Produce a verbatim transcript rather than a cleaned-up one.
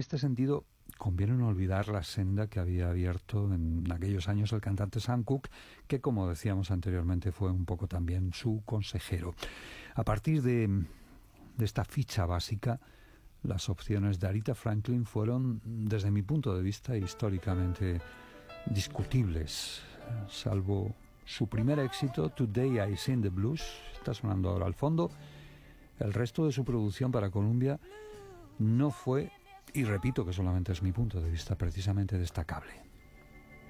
este sentido conviene no olvidar la senda que había abierto en aquellos años el cantante Sam Cooke, que, como decíamos anteriormente, fue un poco también su consejero. A partir de, de esta ficha básica, las opciones de Aretha Franklin fueron, desde mi punto de vista, históricamente discutibles, salvo su primer éxito, Today I Sing the Blues, está sonando ahora al fondo. El resto de su producción para Columbia no fue, y repito que solamente es mi punto de vista, precisamente destacable.